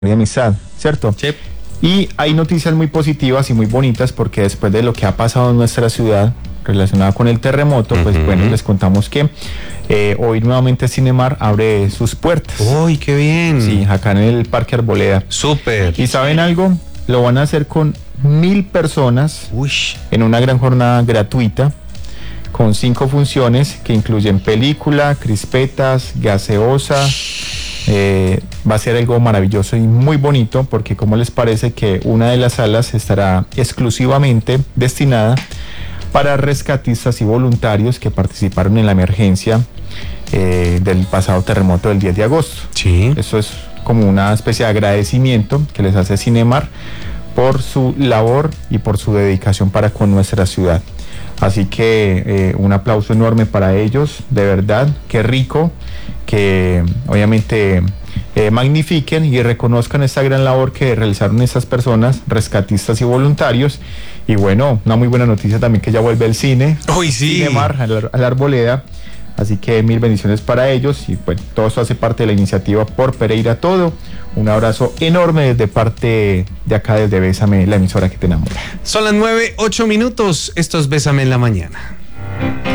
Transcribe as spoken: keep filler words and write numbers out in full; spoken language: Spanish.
de amistad, ¿cierto? Sí. Y hay noticias muy positivas y muy bonitas porque después de lo que ha pasado en nuestra ciudad relacionada con el terremoto, pues Uh-huh. bueno, les contamos que eh, hoy nuevamente Cinemar abre sus puertas. ¡Uy, qué bien! Sí, acá en el Parque Arboleda. ¡Súper! ¿Y saben algo? Lo van a hacer con mil personas Uy. en una gran jornada gratuita con cinco funciones que incluyen película, crispetas, gaseosa. Eh, va a ser algo maravilloso y muy bonito porque como les parece que una de las salas estará exclusivamente destinada para rescatistas y voluntarios que participaron en la emergencia eh, del pasado terremoto del diez de agosto. Sí. Eso es como una especie de agradecimiento que les hace Cinemar por su labor y por su dedicación para con nuestra ciudad. Así que eh, un aplauso enorme para ellos, de verdad, qué rico que obviamente eh, magnifiquen y reconozcan esta gran labor que realizaron estas personas, rescatistas y voluntarios. Y bueno, una muy buena noticia también que ya vuelve el cine. ¡Uy, sí! Cinemar a la, a la Arboleda. Así que mil bendiciones para ellos y bueno, todo esto hace parte de la iniciativa Por Pereira Todo. Un abrazo enorme desde parte de acá, desde Bésame, la emisora que te enamora. Son las nueve, ocho minutos. Esto es Bésame en la Mañana.